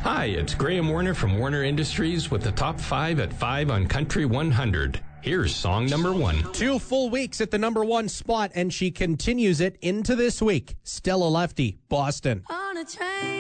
Hi, it's Graham Warner from Warner Industries with the top 5 at 5 on Country 100. Here's song number 1. 2 full weeks at the number 1 spot, and she continues it into this week. Stella Lefty, Boston. On a train.